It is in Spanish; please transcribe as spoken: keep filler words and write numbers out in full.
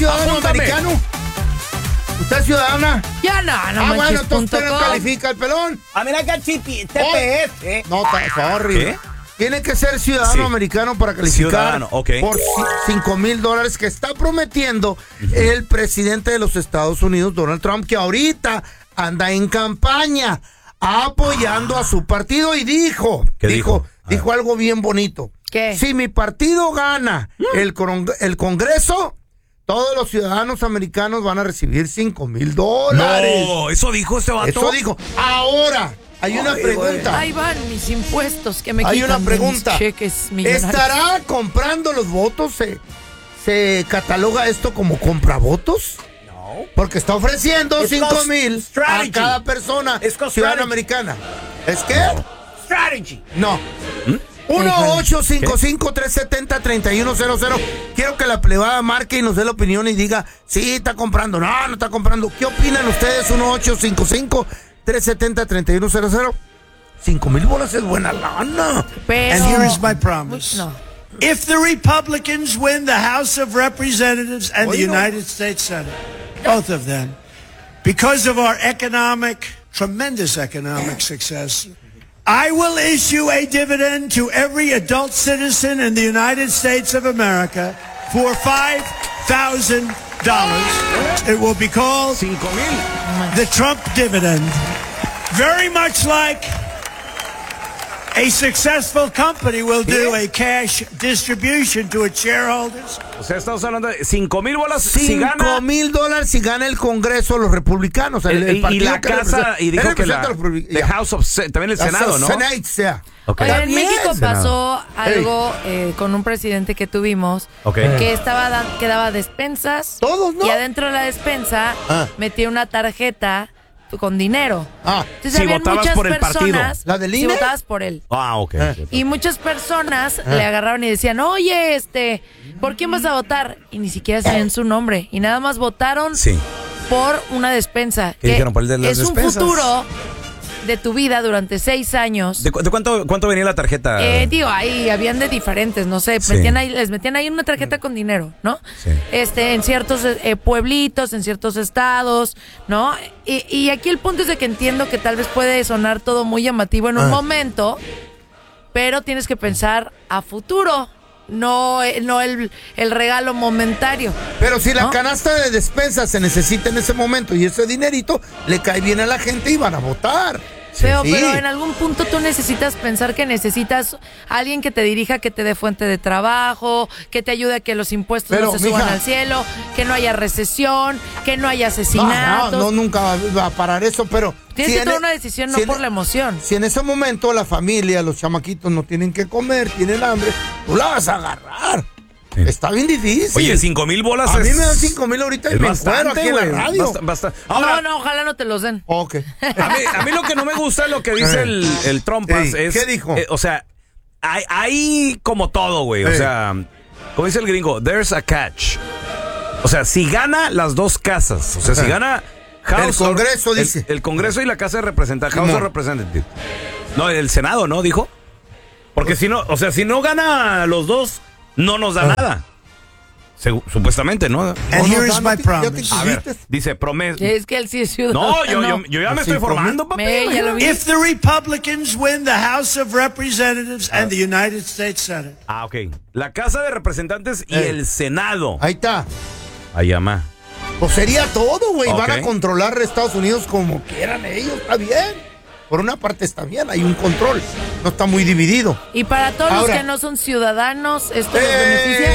ciudadano Apúntame. americano? ¿Usted es ciudadana? Ya no, no Ah, manches bueno, entonces punto usted no com. califica el pelón. A mí acá T P S. No, ta- sorry. ¿Qué? Tiene que ser ciudadano Sí. americano para calificar Ciudadano, ok. por cinco mil dólares que está prometiendo el presidente de los Estados Unidos, Donald Trump, que ahorita anda en campaña apoyando a su partido y dijo, ¿Qué dijo, dijo? A dijo algo bien bonito. ¿Qué? Si mi partido gana el, con- el Congreso, todos los ciudadanos americanos van a recibir cinco mil dólares. No, eso dijo este vato. Eso dijo. Ahora, hay una Ay, pregunta. Ahí van mis impuestos que me Hay quitan una de pregunta. mis cheques millonarios. ¿Estará comprando los votos? ¿Se, se cataloga esto como compravotos? No. Porque está ofreciendo It's cinco called mil a strategy. cada persona It's called ciudadana strategy. americana. ¿Es qué? Strategy. No. uno ocho cinco cinco, tres siete cero, tres uno cero cero. Quiero que la plebada marque y nos dé la opinión y diga, sí, está comprando, no, no está comprando. ¿Qué opinan ustedes? uno ocho cinco cinco, tres siete cero, tres uno cero cero. Cinco mil bolas es buena lana. Pero... And here is my promise. No. If the Republicans win the House of Representatives and the Oiga. United States Senate, both of them, because of our economic, tremendous economic success, I will issue a dividend to every adult citizen in the United States of America for five thousand dollars. It will be called Cinco mil. the Trump dividend. Very much like a successful company will do a cash distribution to its shareholders. O sea, estamos hablando de cinco mil bolas si Cinco gana. mil dólares si gana el Congreso los republicanos. El, El- el y- y partido la que casa, representa- y dijo él que la representa a los republi- the ya. House of Se- también el Senado, ¿no? Senate, sea. Ok. Oigan, en Está bien, México Senado. pasó algo eh, con un presidente que tuvimos Ok. que estaba dan- que daba despensas. Todos, ¿no? Y adentro de la despensa Ah. metía una tarjeta con dinero. Ah, Entonces Si había votabas muchas por el partido. personas. ¿La del Si I N E? votabas por él. Ah, ok. Y muchas personas le agarraron y decían, oye, este, ¿por quién vas a votar? Y ni siquiera sabían su nombre. Y nada más votaron Sí. por una despensa. ¿Qué dijeron? ¿Por el de las es un despensas? futuro de tu vida durante seis años. ¿De, cu- de cuánto, cuánto venía la tarjeta? Eh, digo, ahí habían de diferentes, no sé, Sí. metían ahí, les metían ahí una tarjeta con dinero, ¿no? Sí. Este, en ciertos eh, pueblitos, en ciertos estados, ¿no? Y, y aquí el punto es de que entiendo que tal vez puede sonar todo muy llamativo en un Ah. momento, pero tienes que pensar a futuro, no, eh, no el, el regalo momentario. Pero si la ¿No? canasta de despensa se necesita en ese momento y ese dinerito le cae bien a la gente y van a votar. Pero, Sí. pero en algún punto tú necesitas pensar que necesitas a alguien que te dirija, que te dé fuente de trabajo, que te ayude a que los impuestos Pero, no se suban mija. al cielo, que no haya recesión, que no haya No, asesinatos. no, no, nunca va, va a parar eso, pero... Tienes si que en tomar e- una decisión no si en por e- la emoción. Si en ese momento la familia, los chamaquitos no tienen que comer, tienen hambre, tú la vas a agarrar. Sí. Está bien difícil. Oye, cinco mil bolas a es... mí me dan cinco mil ahorita y es me encuero bastante, aquí en la güey. radio. Basta- basta- Ahora, no, no, ojalá no te los den. Ok. A mí, a mí lo que no me gusta es lo que dice el, el Trumpas. Ey, es, ¿qué dijo? eh, o sea, hay, hay como todo, güey. O Ey. sea, como dice el gringo, there's a catch. O sea, si gana las dos casas, o sea, si gana House El Congreso, of- el- dice. El, Congreso y la Casa de Representantes, House Simón. of Representatives. No, el Senado, ¿no? Dijo. Porque si no, o sea, si no gana los dos, no nos da nada. Segu- supuestamente, ¿no? And Oh, no, here no, is no my te- ya te promise. A ver, inscribiste. dice promesa. Es que él sí es ciudadano. No, yo, yo, yo ya me estoy Cinco formando, mil. papi. Me, ya lo vi. If the Republicans win the House of Representatives and the United States Senate, Ah, ok. La Casa de Representantes y Ey. el Senado. Ahí está. Ahí ama. Pues sería todo, güey. Ok. Van a controlar Estados Unidos como quieran ellos. Está bien. Por una parte está bien, hay un control. No está muy dividido. Y para todos Ahora- los que no son ciudadanos, esto los ¡Eh! beneficia.